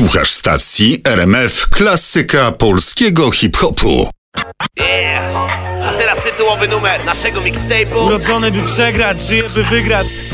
Słuchasz stacji RMF Klasyka Polskiego Hip-Hopu. Yeah. A teraz tytułowy numer naszego mixtape'u. Urodzony by przegrać, żyje by wygrać.